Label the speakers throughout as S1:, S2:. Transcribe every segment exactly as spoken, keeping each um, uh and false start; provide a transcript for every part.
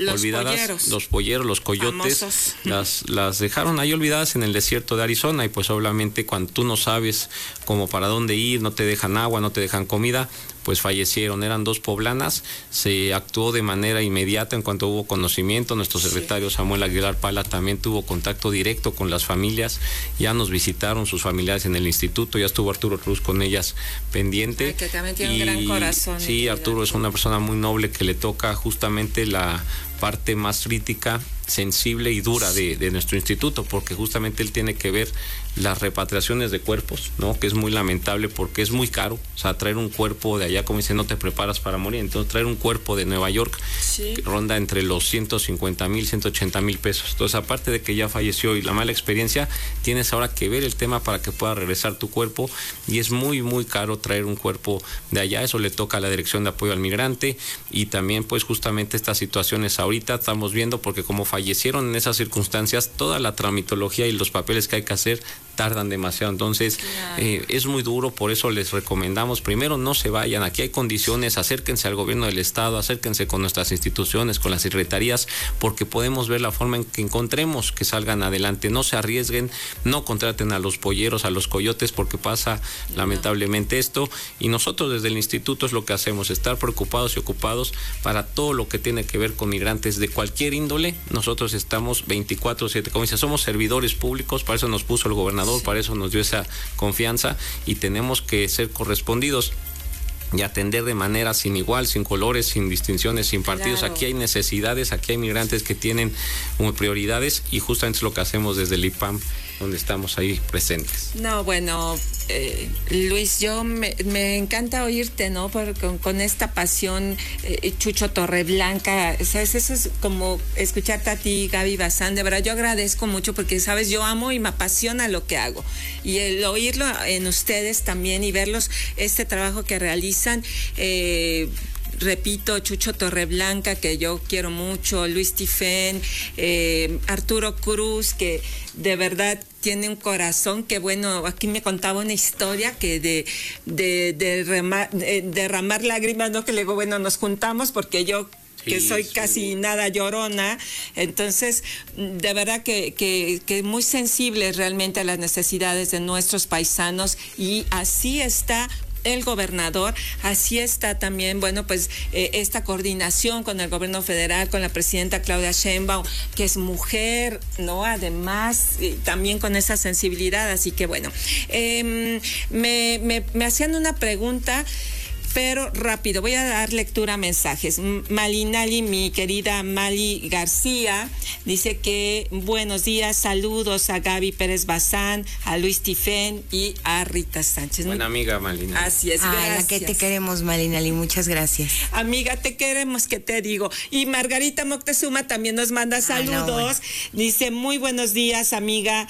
S1: los
S2: olvidadas,
S1: polleros.
S2: los polleros, los coyotes, las, las dejaron ahí olvidadas en el desierto de Arizona, y pues obviamente cuando tú no sabes como para dónde ir, no te dejan agua, no te dejan comida, pues fallecieron. Eran dos poblanas, se actuó de manera inmediata en cuanto hubo conocimiento. Nuestro secretario sí. Samuel Aguilar Pala también tuvo contacto directo con las familias, ya nos visitaron sus familiares en el instituto, ya estuvo Arturo Cruz con ellas pendiente.
S1: Ay, que también tiene
S2: y,
S1: un gran corazón.
S2: Sí, Arturo es una persona muy noble que le toca justamente la parte más crítica, sensible y dura de, de nuestro instituto, porque justamente él tiene que ver las repatriaciones de cuerpos, ¿no? Que es muy lamentable porque es muy caro. O sea, traer un cuerpo de allá, como dice, no te preparas para morir. Entonces, traer un cuerpo de Nueva York sí. que ronda entre los ciento cincuenta mil, ciento ochenta mil pesos. Entonces, aparte de que ya falleció y la mala experiencia, tienes ahora que ver el tema para que pueda regresar tu cuerpo, y es muy, muy caro traer un cuerpo de allá. Eso le toca a la Dirección de Apoyo al Migrante, y también, pues, justamente estas situaciones ahorita estamos viendo, porque como fallecieron en esas circunstancias, toda la tramitología y los papeles que hay que hacer tardan demasiado. Entonces claro. eh, es muy duro. Por eso les recomendamos, primero, no se vayan, aquí hay condiciones, acérquense al gobierno del estado, acérquense con nuestras instituciones, con las secretarías, porque podemos ver la forma en que encontremos que salgan adelante. No se arriesguen, no contraten a los polleros, a los coyotes, porque pasa no. lamentablemente esto, y nosotros desde el instituto es lo que hacemos, estar preocupados y ocupados para todo lo que tiene que ver con migrantes de cualquier índole. Nosotros estamos veinticuatro siete, como dice, somos servidores públicos, para eso nos puso el gobernador, sí. para eso nos dio esa confianza, y tenemos que ser correspondidos y atender de manera sin igual, sin colores, sin distinciones, sin partidos. Claro. Aquí hay necesidades, aquí hay migrantes que tienen prioridades, y justamente es lo que hacemos desde el I P A M, donde estamos ahí presentes.
S1: No, bueno, eh, Luis, yo me, me encanta oírte, ¿no? Por, con, con esta pasión, eh, Chucho Torreblanca, ¿sabes? Eso es como escucharte a ti, Gaby Bazán, de verdad yo agradezco mucho, porque, ¿sabes? Yo amo y me apasiona lo que hago, y el oírlo en ustedes también y verlos, este trabajo que realizan, eh, repito, Chucho Torreblanca, que yo quiero mucho, Luis Tifén, eh, Arturo Cruz, que de verdad tiene un corazón que, bueno, aquí me contaba una historia que de, de, de, remar, de derramar lágrimas, ¿no? Que luego, bueno, nos juntamos porque yo que sí, soy sí. casi nada llorona, entonces de verdad que, que, que muy sensibles realmente a las necesidades de nuestros paisanos, y así está el gobernador, así está también, bueno, pues eh, esta coordinación con el gobierno federal, con la presidenta Claudia Sheinbaum, que es mujer, ¿no? Además, eh, también con esa sensibilidad, así que bueno, eh, me, me, me hacían una pregunta, pero rápido, voy a dar lectura a mensajes. Malinali, mi querida Mali García, dice que buenos días, saludos a Gaby Pérez Bazán, a Luis Tifén y a Rita Sánchez.
S2: Buena amiga, Malinali.
S1: Así es,
S3: Ay,
S1: gracias.
S3: la que te queremos, Malinali, muchas gracias.
S1: Amiga, te queremos, que te digo. Y Margarita Moctezuma también nos manda saludos. Ah, no, bueno. Dice, muy buenos días, amiga,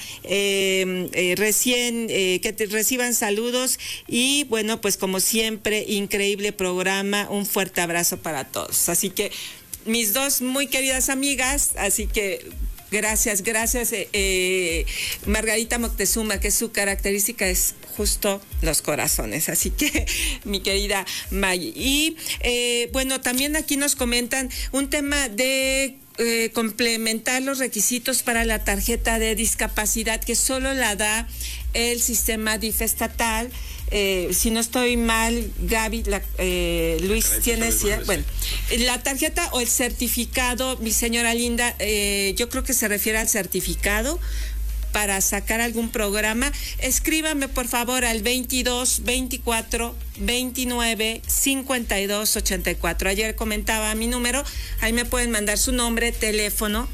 S1: eh, eh, recién, eh, que te reciban saludos, y bueno, pues como siempre, increíble Increíble programa, un fuerte abrazo para todos. Así que mis dos muy queridas amigas, así que gracias, gracias eh, eh, Margarita Moctezuma, que su característica es justo los corazones, así que mi querida May. Y eh, bueno, también aquí nos comentan un tema de Eh, complementar los requisitos para la tarjeta de discapacidad, que solo la da el sistema D I F estatal. Eh, si no estoy mal, Gaby, la, eh, Luis, ¿tienes idea? Bueno, la tarjeta o el certificado, mi señora linda, eh, yo creo que se refiere al certificado para sacar algún programa. Escríbame por favor al veintidós veinticuatro veintinueve cincuenta y dos ochenta y cuatro. Ayer comentaba mi número, ahí me pueden mandar su nombre, teléfono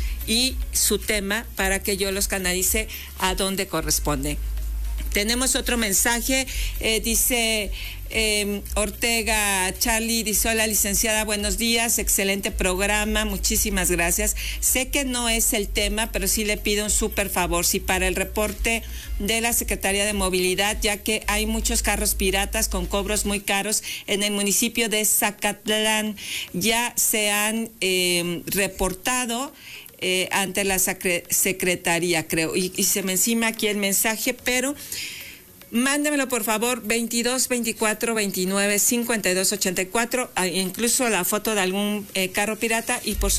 S1: y su tema para que yo los canalice a donde corresponde. Tenemos otro mensaje, eh, dice eh, Ortega Charlie, dice, hola licenciada, buenos días, excelente programa, muchísimas gracias. Sé que no es el tema, pero sí le pido un súper favor, si para el reporte de la Secretaría de Movilidad, ya que hay muchos carros piratas con cobros muy caros en el municipio de Zacatlán, ya se han eh, reportado Eh, ante la secretaría, creo, y, y se me encima aquí el mensaje, pero mándemelo por favor, veintidós veinticuatro veintinueve cincuenta y dos ochenta y cuatro, incluso la foto de algún eh, carro pirata, y por